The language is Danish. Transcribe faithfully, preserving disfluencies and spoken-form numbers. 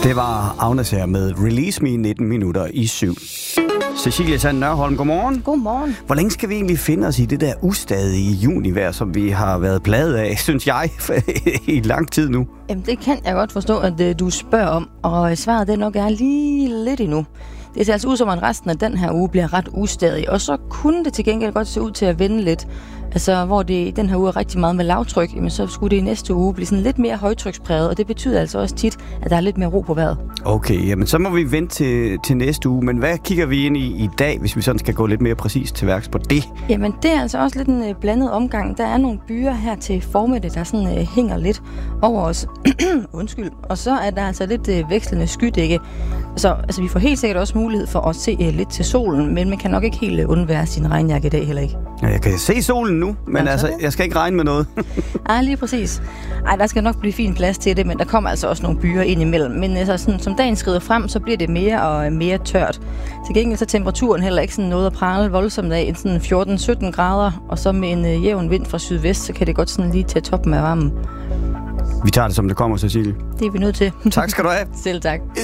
Det var Agnes her med Release Me nitten minutter i syv. Cecilie Sand Nørholm, godmorgen. Godmorgen. Hvor længe skal vi egentlig finde os i det der ustadige junivejr, som vi har været plaget af, synes jeg, i lang tid nu? Jamen, det kan jeg godt forstå, at uh, du spørger om, og svaret det nok er lige lidt endnu. Det ser altså ud som, at resten af den her uge bliver ret ustadig, og så kunne det til gengæld godt se ud til at vende lidt. Altså, hvor det den her uge er rigtig meget med lavtryk, jamen, så skulle det i næste uge blive sådan lidt mere højtrykspræget, og det betyder altså også tit, at der er lidt mere ro på vejret. Okay, jamen så må vi vente til, til næste uge, men hvad kigger vi ind i i dag, hvis vi sådan skal gå lidt mere præcist til værks på det? Jamen, det er altså også lidt en uh, blandet omgang. Der er nogle byer her til formiddag, der sådan uh, hænger lidt over os. Undskyld. Og så er der altså lidt uh, vekslende skydække. Så altså, vi får helt sikkert også mulighed for at se uh, lidt til solen, men man kan nok ikke helt uh, undvære sin regnjakke i dag heller ikke. Ja, jeg kan se solen nu, men altså, altså jeg skal ikke regne med noget. Ej, lige præcis. Ej, der skal nok blive fin plads til det, men der kommer altså også nogle byer ind imellem. Men altså, sådan, som dagen skrider frem, så bliver det mere og mere tørt. Til gengæld så temperaturen heller ikke sådan noget at prale voldsomt af, end sådan fjorten sytten grader, og så med en øh, jævn vind fra sydvest, så kan det godt sådan lige til toppen af varmen. Vi tager det, som det kommer, Cecilie. Det er vi nødt til. Tak skal du have. Selv tak.